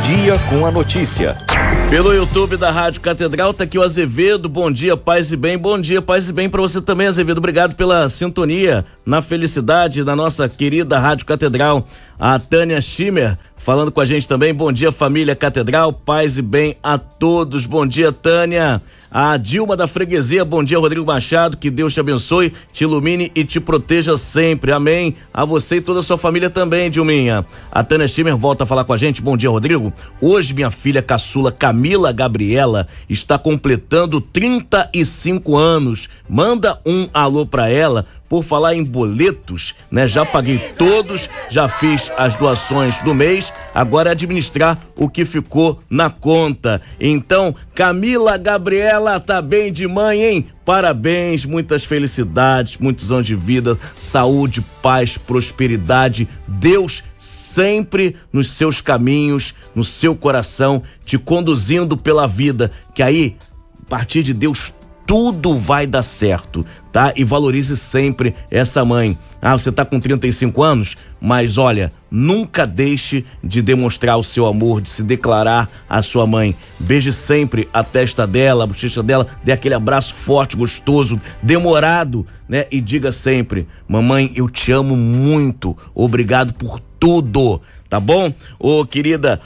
Dia com a notícia. Pelo YouTube da Rádio Catedral, tá aqui o Azevedo. Bom dia, paz e bem. Bom dia, paz e bem para você também, Azevedo. Obrigado pela sintonia na felicidade da nossa querida Rádio Catedral. A Tânia Schimmer falando com a gente também. Bom dia, família Catedral, paz e bem a todos. Bom dia, Tânia. A Dilma da Freguesia, bom dia, Rodrigo Machado, que Deus te abençoe, te ilumine e te proteja sempre, amém. A você e toda a sua família também, Dilminha. A Tânia Schimmer volta a falar com a gente. Bom dia, Rodrigo. Hoje minha filha caçula Camila Gabriela está completando 35 anos. Manda um alô pra ela. Por falar em boletos, né? Já paguei todos, já fiz as doações do mês, agora é administrar o que ficou na conta. Então, Camila Gabriela tá bem de mãe, hein? Parabéns, muitas felicidades, muitos anos de vida, saúde, paz, prosperidade. Deus sempre nos seus caminhos, no seu coração, te conduzindo pela vida, que aí, a partir de Deus, tudo vai dar certo, tá? E valorize sempre essa mãe. Ah, você tá com 35 anos, mas olha, nunca deixe de demonstrar o seu amor, de se declarar à sua mãe. Beije sempre a testa dela, a bochecha dela, dê aquele abraço forte, gostoso, demorado, né? E diga sempre: mamãe, eu te amo muito, obrigado por tudo. Tá bom? Querida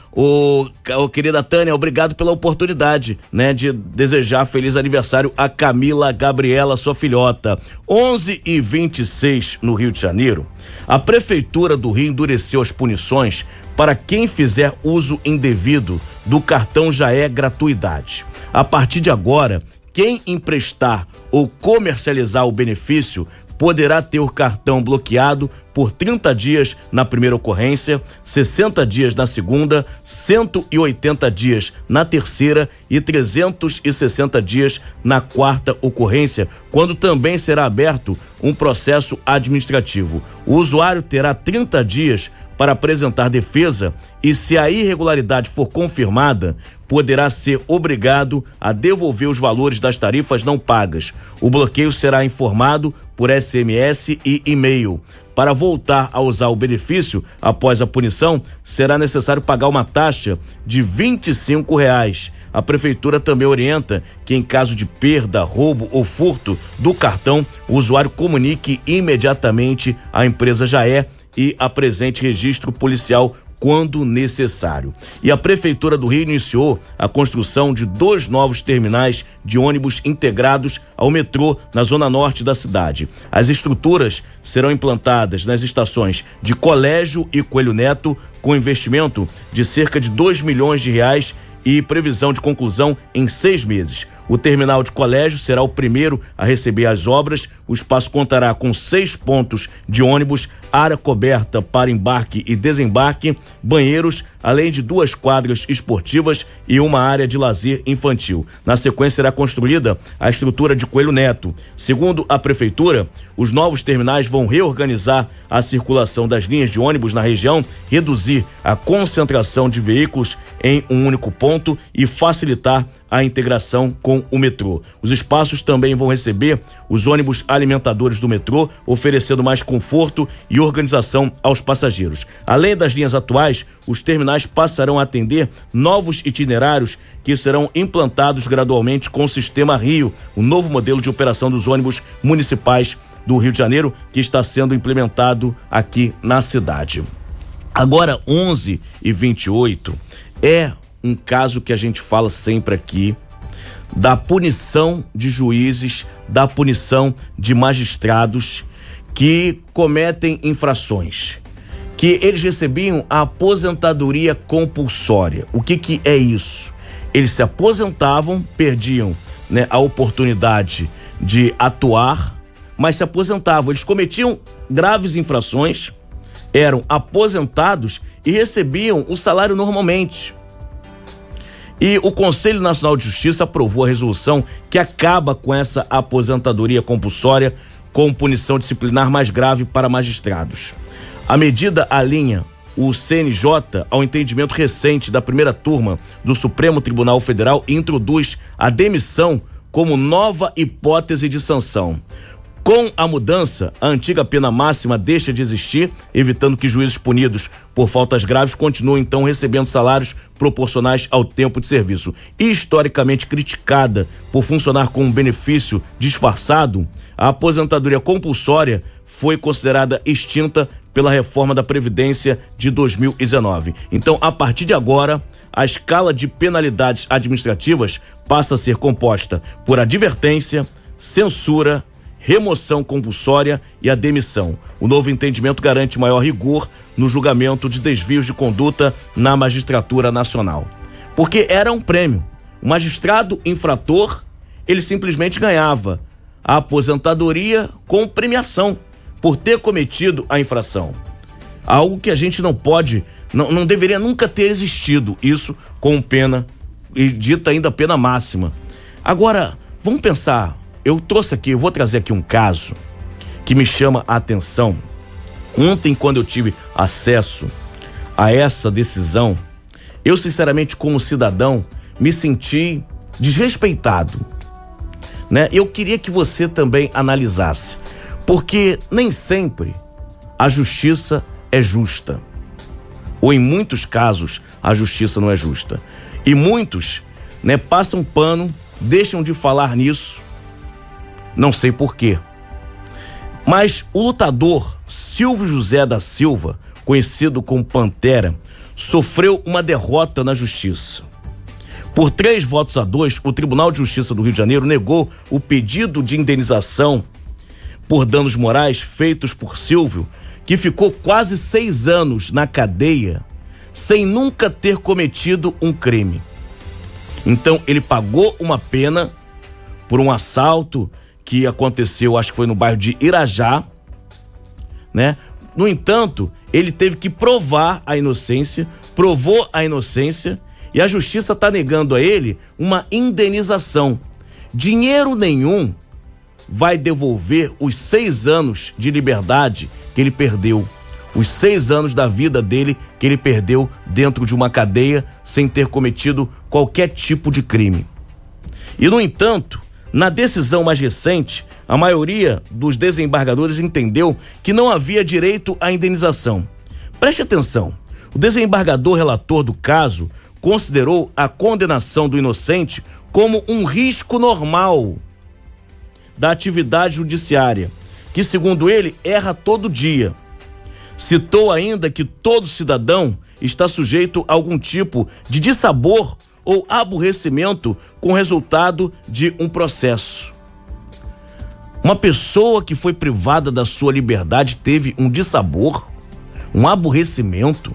Tânia, obrigado pela oportunidade, né, de desejar feliz aniversário a Camila Gabriela, sua filhota. 11h26 no Rio de Janeiro, a Prefeitura do Rio endureceu as punições para quem fizer uso indevido do cartão Jaé Gratuidade. A partir de agora, quem emprestar ou comercializar o benefício poderá ter o cartão bloqueado por 30 dias na primeira ocorrência, 60 dias na segunda, 180 dias na terceira e 360 dias na quarta ocorrência, quando também será aberto um processo administrativo. O usuário terá 30 dias para apresentar defesa e, se a irregularidade for confirmada, poderá ser obrigado a devolver os valores das tarifas não pagas. O bloqueio será informado por SMS e e-mail. Para voltar a usar o benefício após a punição, será necessário pagar uma taxa de R$25. A Prefeitura também orienta que, em caso de perda, roubo ou furto do cartão, o usuário comunique imediatamente à empresa Jaé e apresente registro policial quando necessário. E a Prefeitura do Rio iniciou a construção de 2 novos terminais de ônibus integrados ao metrô na zona norte da cidade. As estruturas serão implantadas nas estações de Colégio e Coelho Neto, com investimento de cerca de R$2 milhões e previsão de conclusão em 6 meses. O terminal de Colégio será o primeiro a receber as obras. O espaço contará com 6 pontos de ônibus, área coberta para embarque e desembarque, banheiros, além de 2 quadras esportivas e uma área de lazer infantil. Na sequência será construída a estrutura de Coelho Neto. Segundo a Prefeitura, os novos terminais vão reorganizar a circulação das linhas de ônibus na região, reduzir a concentração de veículos em um único ponto e facilitar a integração com o metrô. Os espaços também vão receber os ônibus alimentadores do metrô, oferecendo mais conforto e organização aos passageiros. Além das linhas atuais, os terminais passarão a atender novos itinerários que serão implantados gradualmente com o Sistema Rio, o novo modelo de operação dos ônibus municipais do Rio de Janeiro, que está sendo implementado aqui na cidade. Agora, 11h28, é um caso que a gente fala sempre aqui, da punição de juízes, da punição de magistrados que cometem infrações, que eles recebiam a aposentadoria compulsória. O que é isso? Eles se aposentavam, perdiam, né, a oportunidade de atuar, mas se aposentavam. Eles cometiam graves infrações, eram aposentados e recebiam o salário normalmente. E o Conselho Nacional de Justiça aprovou a resolução que acaba com essa aposentadoria compulsória com punição disciplinar mais grave para magistrados. A medida alinha o CNJ ao entendimento recente da primeira turma do Supremo Tribunal Federal e introduz a demissão como nova hipótese de sanção. Com a mudança, a antiga pena máxima deixa de existir, evitando que juízes punidos por faltas graves continuem então recebendo salários proporcionais ao tempo de serviço. Historicamente criticada por funcionar como um benefício disfarçado, a aposentadoria compulsória foi considerada extinta pela reforma da Previdência de 2019. Então, a partir de agora, a escala de penalidades administrativas passa a ser composta por advertência, censura, remoção compulsória e a demissão. O novo entendimento garante maior rigor no julgamento de desvios de conduta na magistratura nacional. Porque era um prêmio. O magistrado infrator, ele simplesmente ganhava a aposentadoria com premiação por ter cometido a infração. Algo que a gente não pode, não deveria nunca ter existido isso com pena, e dita ainda pena máxima. Agora, vamos pensar. Eu vou trazer aqui um caso que me chama a atenção. Ontem, quando eu tive acesso a essa decisão, eu sinceramente, como cidadão, me senti desrespeitado, né? Eu queria que você também analisasse, porque nem sempre a justiça é justa, ou em muitos casos a justiça não é justa, e muitos, né, passam pano, deixam de falar nisso. Não sei porquê. Mas o lutador Silvio José da Silva, conhecido como Pantera, sofreu uma derrota na justiça. Por 3-2, o Tribunal de Justiça do Rio de Janeiro negou o pedido de indenização por danos morais feitos por Silvio, que ficou quase 6 anos na cadeia sem nunca ter cometido um crime. Então ele pagou uma pena por um assalto que aconteceu, acho que foi no bairro de Irajá, né? No entanto, ele teve que provar a inocência, provou a inocência, e a justiça está negando a ele uma indenização. Dinheiro nenhum vai devolver os 6 anos de liberdade que ele perdeu, os 6 anos da vida dele que ele perdeu dentro de uma cadeia sem ter cometido qualquer tipo de crime. E, no entanto, na decisão mais recente, a maioria dos desembargadores entendeu que não havia direito à indenização. Preste atenção, o desembargador relator do caso considerou a condenação do inocente como um risco normal da atividade judiciária, que, segundo ele, erra todo dia. Citou ainda que todo cidadão está sujeito a algum tipo de dissabor ou aborrecimento com o resultado de um processo. Uma pessoa que foi privada da sua liberdade teve um dissabor, um aborrecimento.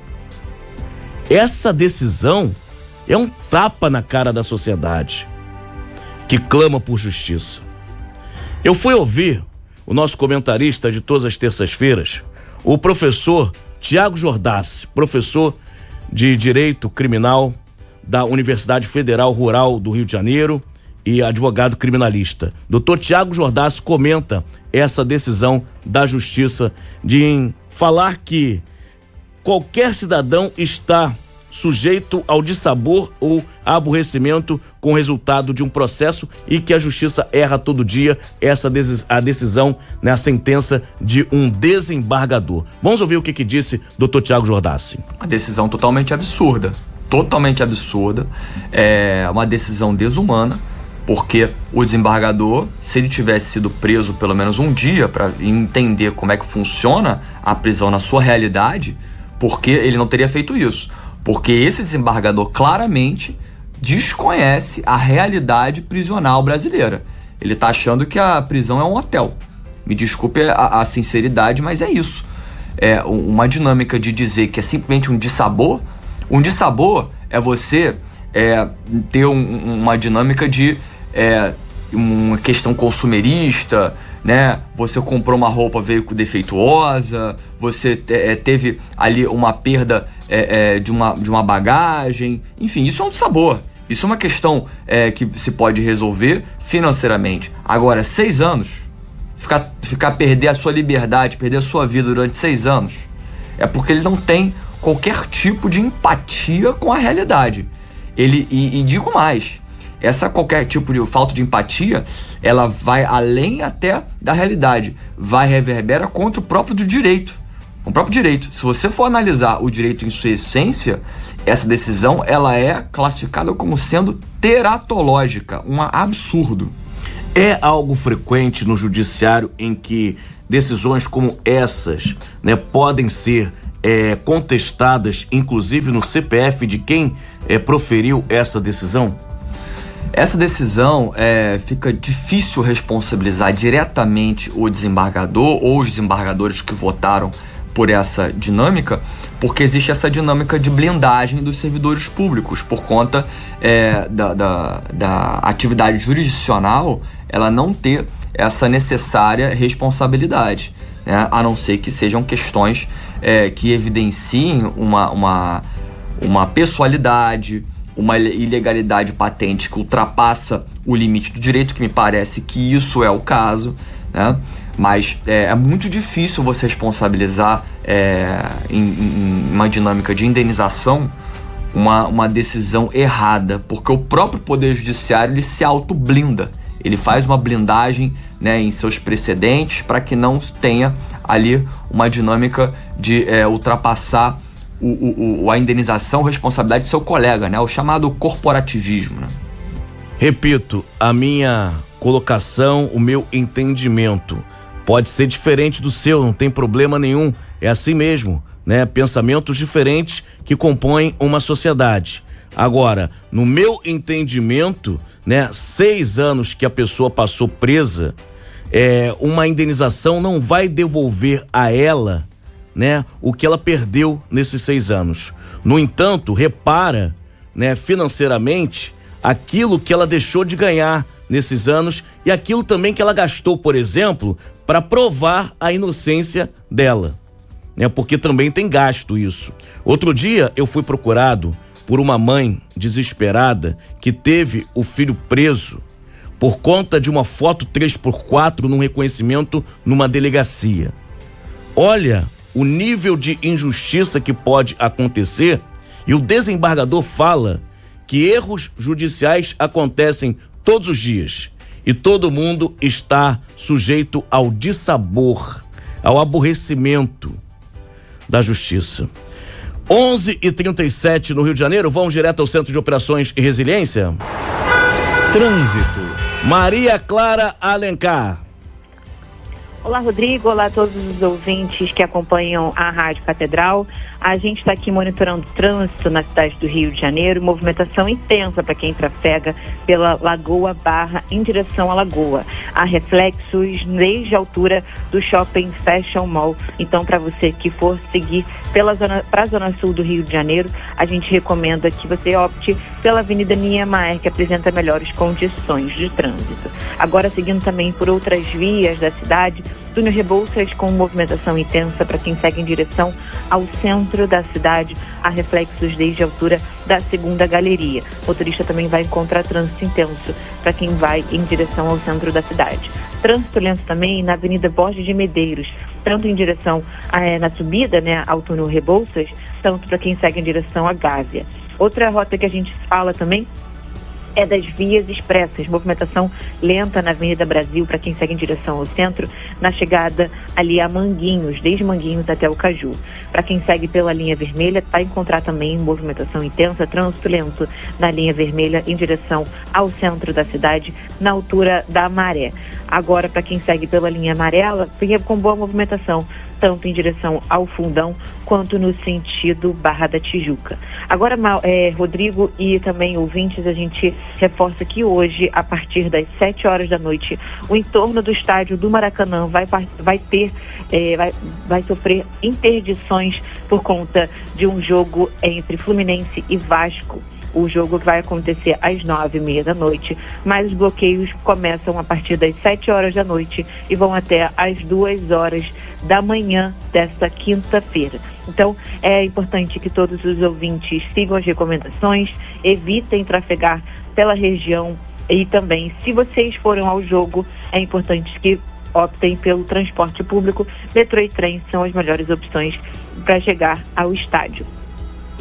Essa decisão é um tapa na cara da sociedade que clama por justiça. Eu fui ouvir o nosso comentarista de todas as terças-feiras, o professor Tiago Jordassi, professor de Direito Criminal da Universidade Federal Rural do Rio de Janeiro e advogado criminalista. Dr. Tiago Jordassi comenta essa decisão da justiça de falar que qualquer cidadão está sujeito ao dissabor ou aborrecimento com o resultado de um processo e que a justiça erra todo dia. A decisão, né, a sentença de um desembargador. Vamos ouvir o que disse Dr. Tiago Jordassi. Uma decisão totalmente absurda. Totalmente absurda, é uma decisão desumana, porque o desembargador, se ele tivesse sido preso pelo menos um dia para entender como é que funciona a prisão na sua realidade, porque ele não teria feito isso, porque esse desembargador claramente desconhece a realidade prisional brasileira. Ele está achando que a prisão é um hotel. Me desculpe a sinceridade, mas é isso. É uma dinâmica de dizer que é simplesmente um dissabor. Um dissabor é você ter uma dinâmica de uma questão consumerista, né? Você comprou uma roupa, veio defeituosa, você teve ali uma perda de uma bagagem, enfim, isso é um dissabor. Isso é uma questão que se pode resolver financeiramente. Agora, 6 anos, perder a sua liberdade, perder a sua vida durante 6 anos, é porque ele não tem qualquer tipo de empatia com a realidade. E digo mais, essa qualquer tipo de falta de empatia, ela vai além até da realidade, vai reverbera contra o próprio direito. O próprio direito. Se você for analisar o direito em sua essência, essa decisão ela é classificada como sendo teratológica, um absurdo. É algo frequente no judiciário em que decisões como essas, né, podem ser contestadas, inclusive no CPF de quem proferiu essa decisão? Essa decisão fica difícil responsabilizar diretamente o desembargador ou os desembargadores que votaram por essa dinâmica, porque existe essa dinâmica de blindagem dos servidores públicos por conta da atividade jurisdicional, ela não ter essa necessária responsabilidade, né? A não ser que sejam questões que evidenciem uma pessoalidade, uma ilegalidade patente que ultrapassa o limite do direito, que me parece que isso é o caso, né? Mas é muito difícil você responsabilizar em uma dinâmica de indenização uma decisão errada, porque o próprio Poder Judiciário ele se autoblinda, ele faz uma blindagem, né, em seus precedentes para que não tenha ali uma dinâmica de ultrapassar a indenização, responsabilidade do seu colega, né, o chamado corporativismo, né? Repito, a minha colocação, o meu entendimento pode ser diferente do seu, não tem problema nenhum, é assim mesmo, né? Pensamentos diferentes que compõem uma sociedade. Agora, no meu entendimento, né, 6 anos que a pessoa passou presa, uma indenização não vai devolver a ela, né, o que ela perdeu nesses 6 anos. No entanto, repara, né, financeiramente aquilo que ela deixou de ganhar nesses anos e aquilo também que ela gastou, por exemplo, para provar a inocência dela, né? Porque também tem gasto isso. Outro dia eu fui procurado por uma mãe desesperada que teve o filho preso por conta de uma foto 3x4 num reconhecimento numa delegacia. Olha o nível de injustiça que pode acontecer, e o desembargador fala que erros judiciais acontecem todos os dias e todo mundo está sujeito ao dissabor, ao aborrecimento da justiça. 11h37 no Rio de Janeiro, vamos direto ao Centro de Operações e Resiliência. Trânsito. Maria Clara Alencar. Olá, Rodrigo. Olá a todos os ouvintes que acompanham a Rádio Catedral. A gente está aqui monitorando o trânsito na cidade do Rio de Janeiro. Movimentação intensa para quem trafega pela Lagoa Barra em direção à Lagoa. Há reflexos desde a altura do Shopping Fashion Mall. Então, para você que for seguir para a zona sul do Rio de Janeiro, a gente recomenda que você opte pela Avenida Niemeyer, que apresenta melhores condições de trânsito. Agora, seguindo também por outras vias da cidade, túnel Rebouças com movimentação intensa para quem segue em direção ao centro da cidade, há reflexos desde a altura da segunda galeria. O motorista também vai encontrar trânsito intenso para quem vai em direção ao centro da cidade. Trânsito lento também na Avenida Borges de Medeiros, tanto em direção na subida, né, ao túnel Rebouças, tanto para quem segue em direção à Gávea. Outra rota que a gente fala também é das vias expressas, movimentação lenta na Avenida Brasil para quem segue em direção ao centro, na chegada ali a Manguinhos, desde Manguinhos até o Caju. Para quem segue pela linha vermelha, vai encontrar também movimentação intensa, trânsito lento na linha vermelha em direção ao centro da cidade, na altura da Maré. Agora, para quem segue pela linha amarela, fica com boa movimentação, tanto em direção ao Fundão, quanto no sentido Barra da Tijuca. Agora, Rodrigo e também ouvintes, a gente reforça que hoje, a partir das 7 horas da noite, o entorno do estádio do Maracanã vai sofrer interdições por conta de um jogo entre Fluminense e Vasco. O jogo vai acontecer às 9h30 da noite, mas os bloqueios começam a partir das 7 horas da noite e vão até às 2 horas da manhã desta quinta-feira. Então, é importante que todos os ouvintes sigam as recomendações, evitem trafegar pela região e também, se vocês forem ao jogo, é importante que optem pelo transporte público. Metrô e trem são as melhores opções para chegar ao estádio.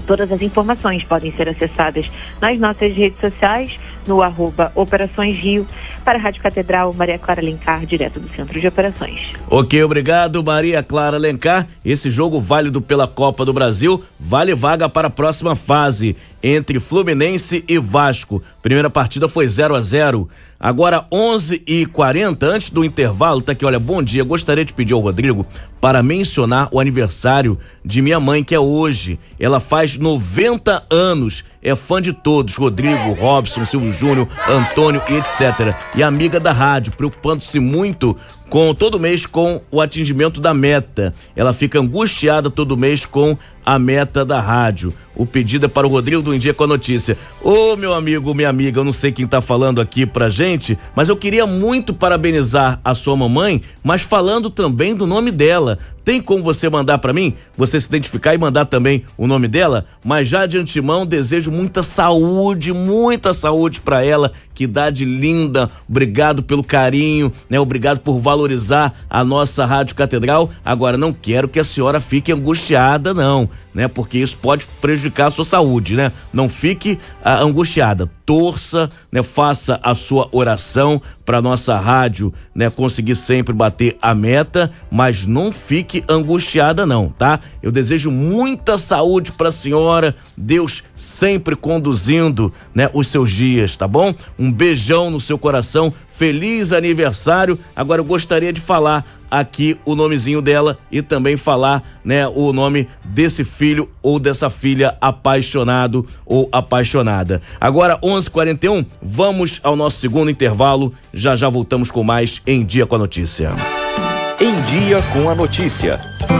Todas as informações podem ser acessadas nas nossas redes sociais, no @Operações Rio. Para a Rádio Catedral, Maria Clara Alencar, direto do Centro de Operações. Ok, obrigado, Maria Clara Alencar. Esse jogo válido pela Copa do Brasil vale vaga para a próxima fase entre Fluminense e Vasco. Primeira partida foi 0-0. Agora 11h40, antes do intervalo, tá aqui, olha, bom dia, gostaria de pedir ao Rodrigo para mencionar o aniversário de minha mãe, que é hoje. Ela faz 90 anos, é fã de todos, Rodrigo, Robson, Silvio Júnior, Antônio e etc. E amiga da rádio, preocupando-se muito todo mês com o atingimento da meta. Ela fica angustiada todo mês com a meta da rádio. O pedido é para o Rodrigo do Em Dia com a Notícia. Ô, meu amigo, minha amiga, eu não sei quem tá falando aqui pra gente, mas eu queria muito parabenizar a sua mamãe, mas falando também do nome dela. Tem como você mandar pra mim? Você se identificar e mandar também o nome dela? Mas já de antemão desejo muita saúde pra ela. Que idade linda. Obrigado pelo carinho, né? Obrigado por valorizar a nossa Rádio Catedral. Agora, não quero que a senhora fique angustiada, não, né? Porque isso pode prejudicar a sua saúde, né? Não fique angustiada. Torça, né? Faça a sua oração para nossa rádio, né? Conseguir sempre bater a meta, mas não fique angustiada, não, tá? Eu desejo muita saúde para a senhora, Deus sempre conduzindo, né? Os seus dias, tá bom? Um beijão no seu coração, feliz aniversário. Agora eu gostaria de falar aqui o nomezinho dela e também falar, né, o nome desse filho ou dessa filha apaixonado ou apaixonada. Agora 11h41, vamos ao nosso segundo intervalo, já voltamos com mais Em Dia com a Notícia. Em Dia com a Notícia.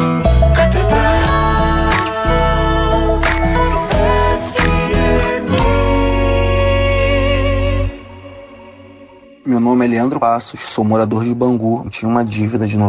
Meu nome é Leandro Passos, sou morador de Bangu. Eu tinha uma dívida de R$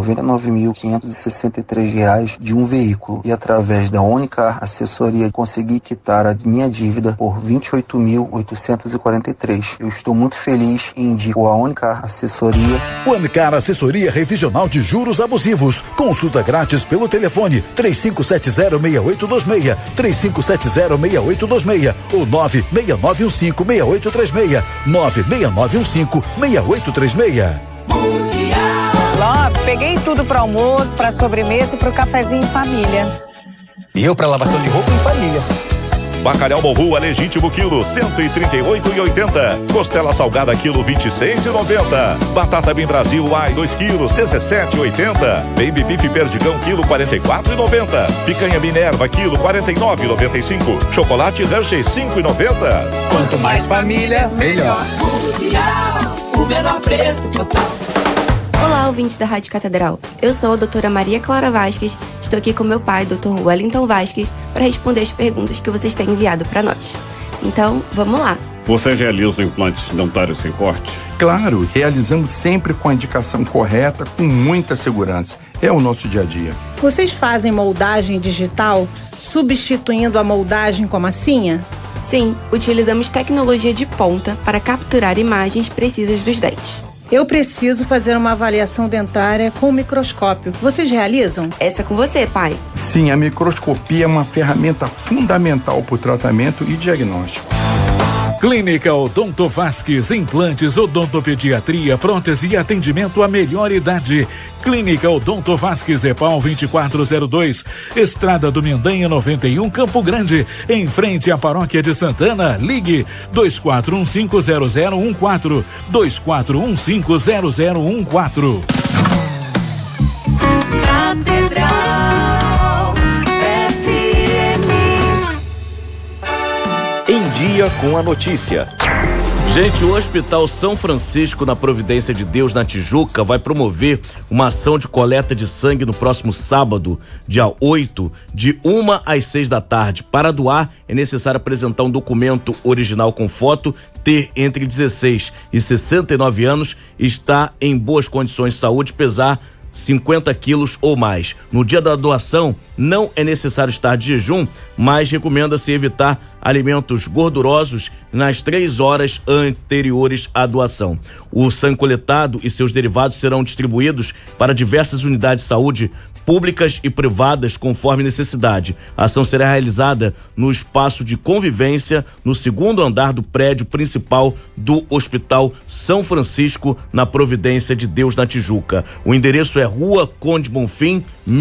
99.563 de um veículo e através da Unicar Assessoria consegui quitar a minha dívida por R$ 28.843. Eu estou muito feliz e indico a Unicar Assessoria. Unicar Assessoria Revisional de Juros Abusivos. Consulta grátis pelo telefone 3570-6826, 3570-6826 ou 96915-6836, 96915-6836. Love, peguei tudo para almoço, para sobremesa e para o cafezinho em família. E eu para lavação de roupa em família. Bacalhau Morrua legítimo quilo, 138,80. Costela salgada quilo, 26,90. Batata Bem Brasil Ai 2 quilos, 17,80. Baby Beef Perdigão quilo, 44,90. Picanha Minerva quilo, 49,95. Chocolate Hershey 5,90. Quanto mais família, melhor. O menor preço total. Olá, ouvintes da Rádio Catedral. Eu sou a doutora Maria Clara Vasques. Estou aqui com meu pai, Dr. Wellington Vasques, para responder as perguntas que vocês têm enviado para nós. Então, vamos lá. Você realiza implantes dentários sem corte? Claro, realizamos sempre com a indicação correta, com muita segurança. É o nosso dia a dia. Vocês fazem moldagem digital, substituindo a moldagem com massinha? Sim, utilizamos tecnologia de ponta para capturar imagens precisas dos dentes. Eu preciso fazer uma avaliação dentária com microscópio. Vocês realizam? Essa é com você, pai. Sim, a microscopia é uma ferramenta fundamental para o tratamento e diagnóstico. Clínica Odonto Vasques, implantes, odontopediatria, prótese e atendimento à melhor idade. Clínica Odonto Vasques, EPAL 2402, Estrada do Mendanha 91, Campo Grande, em frente à Paróquia de Santana. Ligue 24150014, 24150014. Em Dia com a Notícia. Gente, o Hospital São Francisco, na Providência de Deus, na Tijuca, vai promover uma ação de coleta de sangue no próximo sábado, dia 8, de 1 às 6 da tarde. Para doar, é necessário apresentar um documento original com foto, ter entre 16 e 69 anos, estar em boas condições de saúde, pesar 50 quilos ou mais. No dia da doação, não é necessário estar de jejum, mas recomenda-se evitar alimentos gordurosos nas 3 horas anteriores à doação. O sangue coletado e seus derivados serão distribuídos para diversas unidades de saúde públicas e privadas conforme necessidade. A ação será realizada no espaço de convivência no 2º andar do prédio principal do Hospital São Francisco, na Providência de Deus, na Tijuca. O endereço é Rua Conde Bonfim,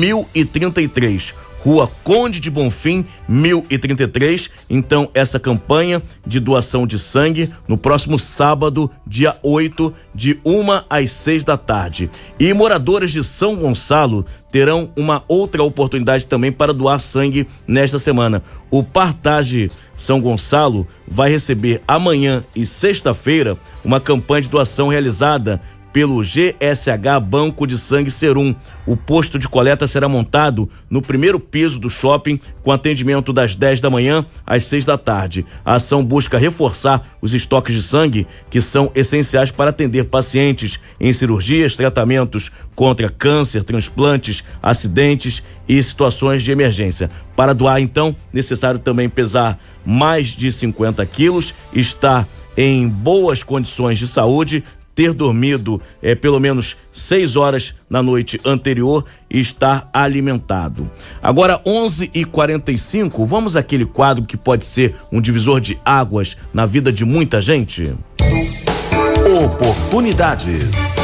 1033. Rua Conde de Bonfim, 1033. Então, essa campanha de doação de sangue no próximo sábado, dia 8, de 1 às 6 da tarde. E moradores de São Gonçalo terão uma outra oportunidade também para doar sangue nesta semana. O Partage São Gonçalo vai receber amanhã e sexta-feira uma campanha de doação realizada pelo GSH Banco de Sangue Serum. O posto de coleta será montado no primeiro piso do shopping, com atendimento das 10 da manhã às 6 da tarde. A ação busca reforçar os estoques de sangue, que são essenciais para atender pacientes em cirurgias, tratamentos contra câncer, transplantes, acidentes e situações de emergência. Para doar, então, necessário também pesar mais de 50 quilos, estar em boas condições de saúde, ter dormido pelo menos 6 horas na noite anterior e estar alimentado. Agora, 11h45, vamos àquele quadro que pode ser um divisor de águas na vida de muita gente? Oportunidades.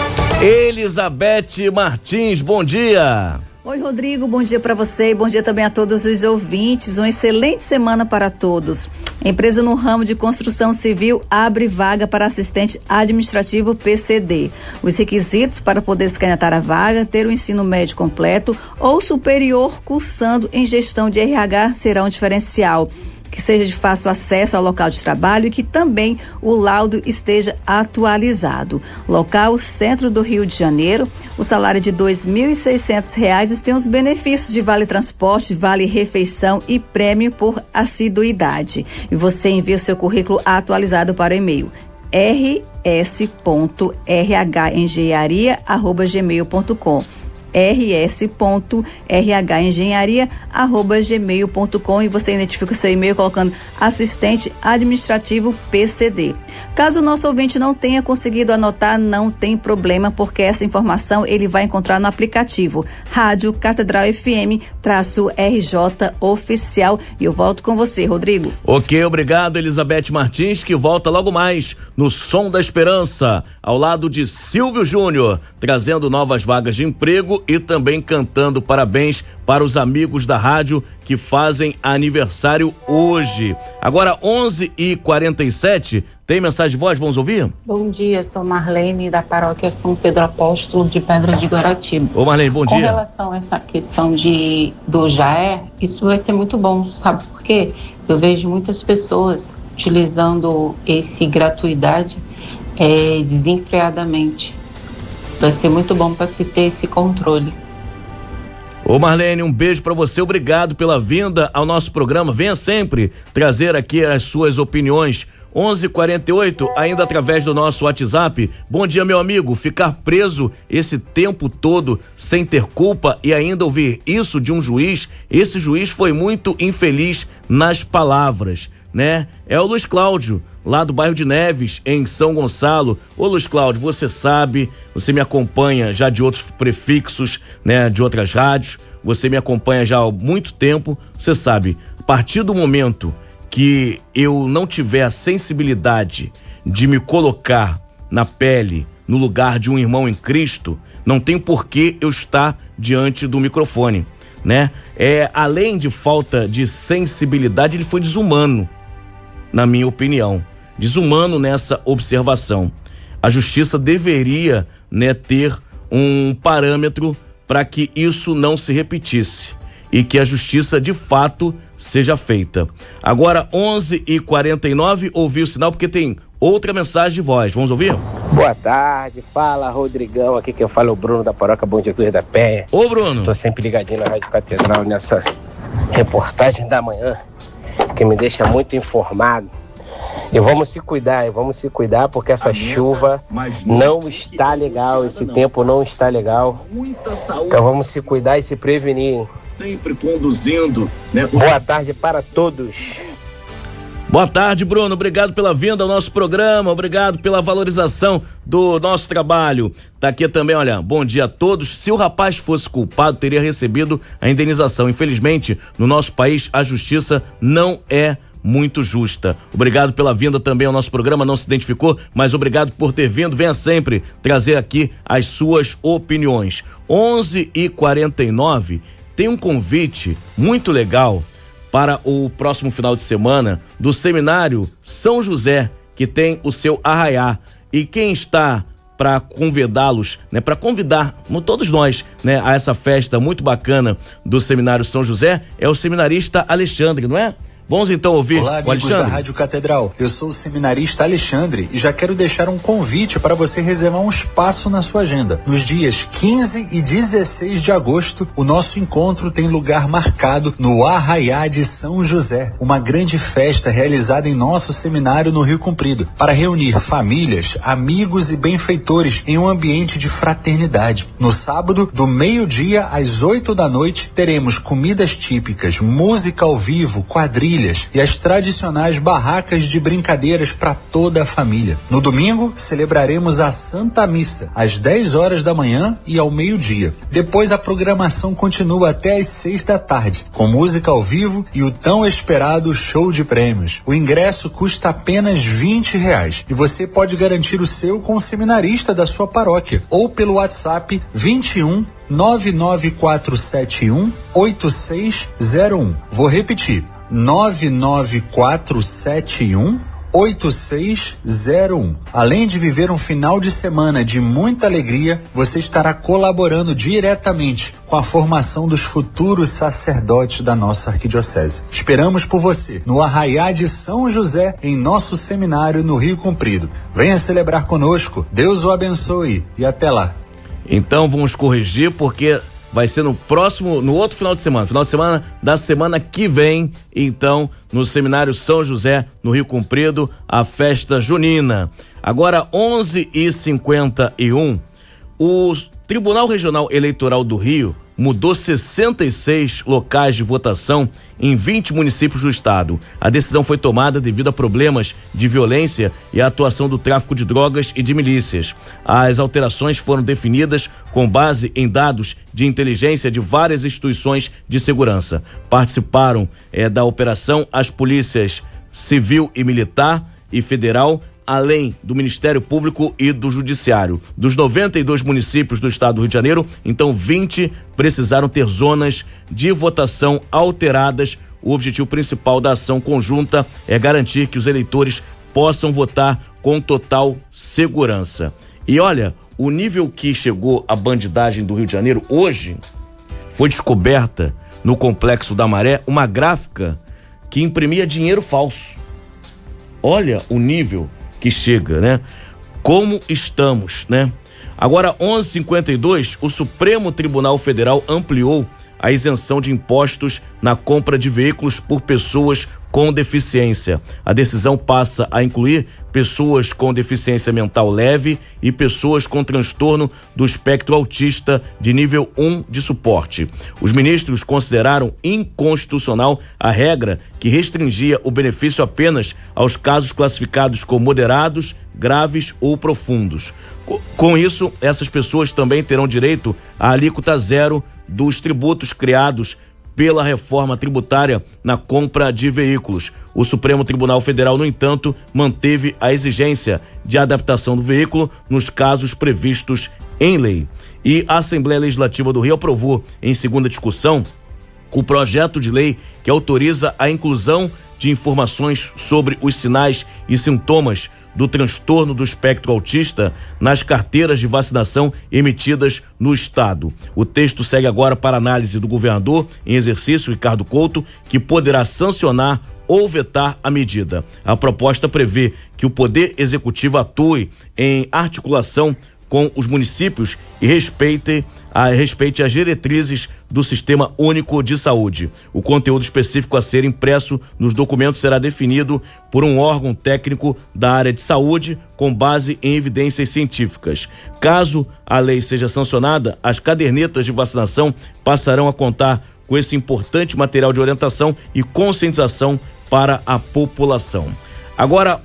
Elizabeth Martins, bom dia. Oi, Rodrigo, bom dia para você e bom dia também a todos os ouvintes. Uma excelente semana para todos. A empresa no ramo de construção civil abre vaga para assistente administrativo PCD. Os requisitos para poder se candidatar à vaga: ter o ensino médio completo ou superior cursando em gestão de RH será um diferencial. Que seja de fácil acesso ao local de trabalho e que também o laudo esteja atualizado. Local: centro do Rio de Janeiro. O salário é de R$ 2.600 e tem os benefícios de vale transporte, vale refeição e prêmio por assiduidade. E você envia o seu currículo atualizado para o e-mail rs.rhengearia@gmail.com rs.rhengearia@gmail.com e você identifica o seu e-mail colocando assistente administrativo PCD. Caso o nosso ouvinte não tenha conseguido anotar, não tem problema, porque essa informação ele vai encontrar no aplicativo Rádio Catedral FM-RJ Oficial. E eu volto com você, Rodrigo. Ok, obrigado, Elizabeth Martins, que volta logo mais no Som da Esperança, ao lado de Silvio Júnior, trazendo novas vagas de emprego e também cantando parabéns para os amigos da rádio que fazem aniversário hoje. Agora, 11h47, tem mensagem de voz? Vamos ouvir? Bom dia, sou Marlene, da paróquia São Pedro Apóstolo de Pedra de Guaratiba. Ô Marlene, bom dia. Com relação a essa questão do Jair, isso vai ser muito bom, sabe por quê? Eu vejo muitas pessoas utilizando esse gratuidade desenfreadamente. Vai ser muito bom para se ter esse controle. Ô Marlene, um beijo para você, obrigado pela vinda ao nosso programa. Venha sempre trazer aqui as suas opiniões. 11h48, ainda através do nosso WhatsApp. Bom dia, meu amigo. Ficar preso esse tempo todo sem ter culpa e ainda ouvir isso de um juiz, esse juiz foi muito infeliz nas palavras, né? É o Luiz Cláudio, lá do bairro de Neves, em São Gonçalo. Ô Luiz Cláudio, você sabe, você me acompanha já de outros prefixos, né, de outras rádios, você me acompanha já há muito tempo, você sabe, a partir do momento que eu não tiver a sensibilidade de me colocar na pele, no lugar de um irmão em Cristo, não tem por que eu estar diante do microfone, né? Além de falta de sensibilidade, ele foi desumano, na minha opinião. Desumano nessa observação. A justiça deveria, né, ter um parâmetro para que isso não se repetisse e que a justiça de fato seja feita. Agora, 11h49, ouvi o sinal porque tem outra mensagem de voz. Vamos ouvir? Boa tarde, fala Rodrigão, aqui quem fala é o Bruno da Paróquia Bom Jesus da Penha. Ô Bruno. Tô sempre ligadinho na Rádio Catedral nessa reportagem da manhã, que me deixa muito informado. E vamos se cuidar porque essa chuva não está legal, esse tempo não está legal. Então vamos se cuidar e se prevenir. Sempre conduzindo, né? Boa tarde para todos. Boa tarde, Bruno. Obrigado pela vinda ao nosso programa, obrigado pela valorização do nosso trabalho. Tá aqui também, olha, bom dia a todos. Se o rapaz fosse culpado, teria recebido a indenização. Infelizmente, no nosso país, a justiça não é muito justa. Obrigado pela vinda também ao nosso programa, não se identificou, mas obrigado por ter vindo. Venha sempre trazer aqui as suas opiniões. 11h49, tem um convite muito legal para o próximo final de semana do Seminário São José, que tem o seu arraiá. E quem está para convidá-los, né, para convidar todos nós, né, a essa festa muito bacana do Seminário São José é o seminarista Alexandre, não é? Vamos então ouvir. Olá, amigos da Rádio Catedral. Eu sou o seminarista Alexandre e já quero deixar um convite para você reservar um espaço na sua agenda. Nos dias 15 e 16 de agosto, o nosso encontro tem lugar marcado no Arraiá de São José, uma grande festa realizada em nosso seminário no Rio Comprido, para reunir famílias, amigos e benfeitores em um ambiente de fraternidade. No sábado, do meio-dia às 8 da noite, teremos comidas típicas, música ao vivo, quadrilhas e as tradicionais barracas de brincadeiras para toda a família. No domingo, celebraremos a Santa Missa, às 10 horas da manhã e ao meio-dia. Depois a programação continua até às 6 da tarde, com música ao vivo e o tão esperado show de prêmios. O ingresso custa apenas R$20 e você pode garantir o seu com o seminarista da sua paróquia ou pelo WhatsApp 21 99471 8601. Vou repetir. 99471 8601. Além de viver um final de semana de muita alegria, você estará colaborando diretamente com a formação dos futuros sacerdotes da nossa arquidiocese. Esperamos por você no Arraiá de São José, em nosso seminário no Rio Comprido. Venha celebrar conosco, Deus o abençoe e até lá. Então vamos corrigir, porque vai ser no outro final de semana da semana que vem, então, no Seminário São José, no Rio Comprido, a festa junina. Agora, 11h51, o Tribunal Regional Eleitoral do Rio mudou 66 locais de votação em 20 municípios do estado. A decisão foi tomada devido a problemas de violência e a atuação do tráfico de drogas e de milícias. As alterações foram definidas com base em dados de inteligência de várias instituições de segurança. Participaram da operação as polícias civil e militar e federal, além do Ministério Público e do Judiciário. Dos 92 municípios do estado do Rio de Janeiro, então 20 precisaram ter zonas de votação alteradas. O objetivo principal da ação conjunta é garantir que os eleitores possam votar com total segurança. E olha, o nível que chegou a bandidagem do Rio de Janeiro hoje, foi descoberta no Complexo da Maré uma gráfica que imprimia dinheiro falso. Olha o nível que chega, né? Como estamos, né? Agora, 11h52, o Supremo Tribunal Federal ampliou a isenção de impostos na compra de veículos por pessoas com deficiência. A decisão passa a incluir pessoas com deficiência mental leve e pessoas com transtorno do espectro autista de nível 1 de suporte. Os ministros consideraram inconstitucional a regra que restringia o benefício apenas aos casos classificados como moderados, graves ou profundos. Com isso, essas pessoas também terão direito à alíquota zero dos tributos criados pela reforma tributária na compra de veículos. O Supremo Tribunal Federal, no entanto, manteve a exigência de adaptação do veículo nos casos previstos em lei. E a Assembleia Legislativa do Rio aprovou, em segunda discussão, o projeto de lei que autoriza a inclusão de informações sobre os sinais e sintomas do transtorno do espectro autista nas carteiras de vacinação emitidas no estado. O texto segue agora para análise do governador em exercício, Ricardo Couto, que poderá sancionar ou vetar a medida. A proposta prevê que o Poder Executivo atue em articulação com os municípios e respeite as diretrizes do Sistema Único de Saúde. O conteúdo específico a ser impresso nos documentos será definido por um órgão técnico da área de saúde com base em evidências científicas. Caso a lei seja sancionada, as cadernetas de vacinação passarão a contar com esse importante material de orientação e conscientização para a população. Agora,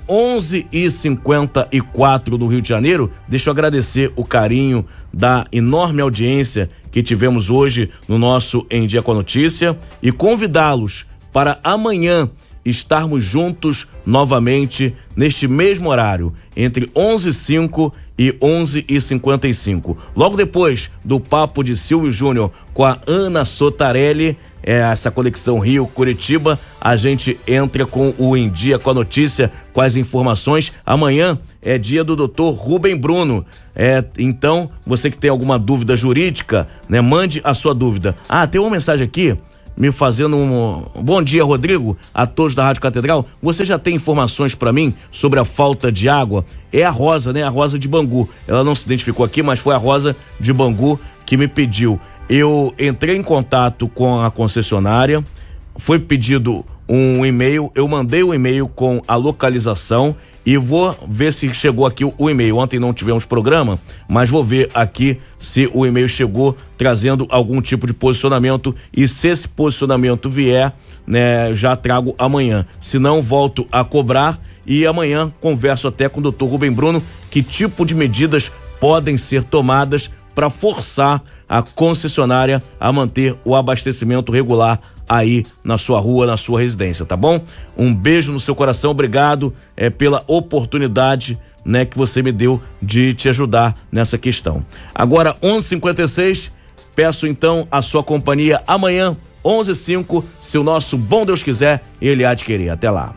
11h54 do Rio de Janeiro, deixa eu agradecer o carinho da enorme audiência que tivemos hoje no nosso Em Dia com a Notícia e convidá-los para amanhã estarmos juntos novamente neste mesmo horário, entre 11h05 e 11h55. Logo depois do papo de Silvio Júnior com a Ana Sotarelli, essa conexão Rio-Curitiba, a gente entra com o Em Dia com a Notícia, com as informações. Amanhã é dia do Dr. Rubem Bruno. Então, você que tem alguma dúvida jurídica, né, mande a sua dúvida. Tem uma mensagem aqui me fazendo bom dia, Rodrigo, a todos da Rádio Catedral. Você já tem informações para mim sobre a falta de água? É a Rosa, né? A Rosa de Bangu. Ela não se identificou aqui, mas foi a Rosa de Bangu que me pediu. Eu entrei em contato com a concessionária, foi pedido um e-mail, eu mandei o e-mail com a localização e vou ver se chegou aqui o e-mail. Ontem não tivemos programa, mas vou ver aqui se o e-mail chegou trazendo algum tipo de posicionamento, e se esse posicionamento vier, né, já trago amanhã. Se não, volto a cobrar e amanhã converso até com o Dr. Rubem Bruno que tipo de medidas podem ser tomadas para forçar a concessionária a manter o abastecimento regular aí na sua rua, na sua residência, tá bom? Um beijo no seu coração, obrigado pela oportunidade, né, que você me deu de te ajudar nessa questão. Agora, 11h56, peço então a sua companhia amanhã, 11h05, se o nosso bom Deus quiser, ele há de querer. Até lá.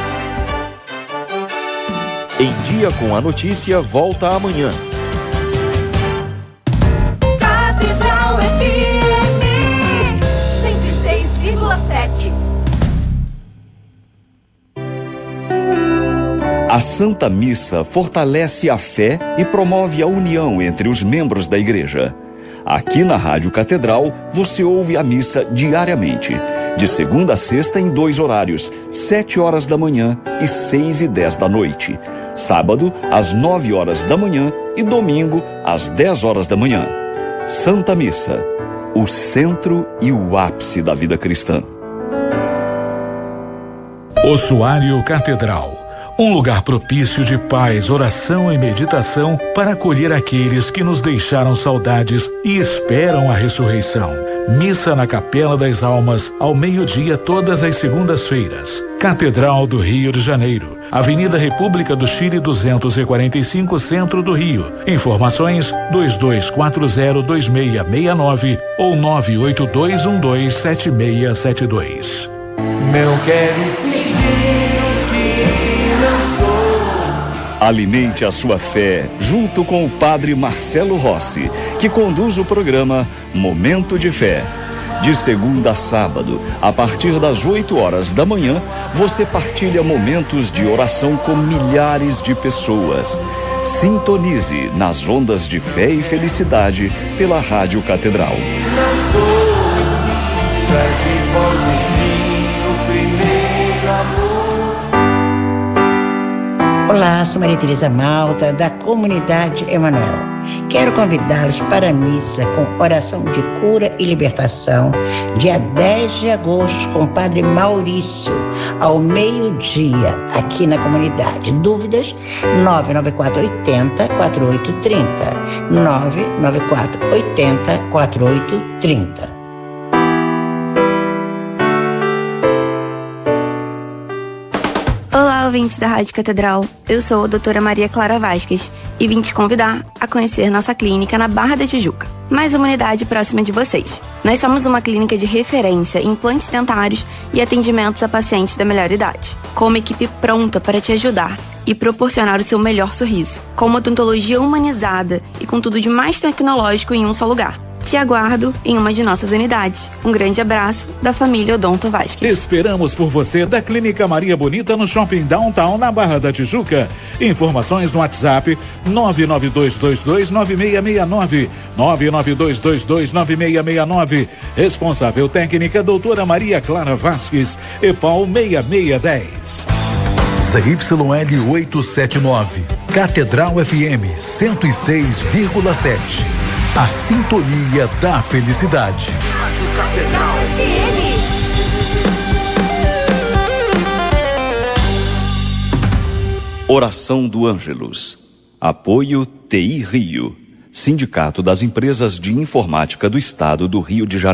Em Dia com a Notícia volta amanhã. Catedral FM 106,7. A Santa Missa fortalece a fé e promove a união entre os membros da igreja. Aqui na Rádio Catedral, você ouve a missa diariamente, de segunda a sexta em 2 horários, 7 horas da manhã e 6h10 da noite. Sábado, às 9 horas da manhã e domingo, às 10 horas da manhã. Santa Missa, o centro e o ápice da vida cristã. Ossuário Catedral. Um lugar propício de paz, oração e meditação para acolher aqueles que nos deixaram saudades e esperam a ressurreição. Missa na Capela das Almas, ao meio-dia, todas as segundas-feiras. Catedral do Rio de Janeiro, Avenida República do Chile 245, Centro do Rio. Informações 22402669 ou 982127672. Não quero fingir. Alimente a sua fé junto com o Padre Marcelo Rossi, que conduz o programa Momento de Fé. De segunda a sábado, a partir das 8 horas da manhã, você partilha momentos de oração com milhares de pessoas. Sintonize nas ondas de fé e felicidade pela Rádio Catedral. Não sou, traz de volta em mim o primeiro amor. Olá, sou Maria Tereza Malta, da Comunidade Emanuel. Quero convidá-los para a missa com oração de cura e libertação, dia 10 de agosto, com o Padre Maurício, ao meio-dia, aqui na comunidade. Dúvidas? 99480-4830. 99480-4830. Olá, ouvintes da Rádio Catedral. Eu sou a doutora Maria Clara Vasques e vim te convidar a conhecer nossa clínica na Barra da Tijuca, mais uma unidade próxima de vocês. Nós somos uma clínica de referência em implantes dentários e atendimentos a pacientes da melhor idade, com uma equipe pronta para te ajudar e proporcionar o seu melhor sorriso, com uma odontologia humanizada e com tudo de mais tecnológico em um só lugar. Te aguardo em uma de nossas unidades. Um grande abraço da família Odonto Vasques. Esperamos por você da Clínica Maria Bonita no Shopping Downtown, na Barra da Tijuca. Informações no WhatsApp 992229669. 992229669. Responsável técnica doutora Maria Clara Vasques, EPAL 6610. ZYL 879, Catedral FM 106,7. A sintonia da felicidade. Catedral FM. Oração do Ângelus. Apoio TI Rio, Sindicato das Empresas de Informática do Estado do Rio de Janeiro.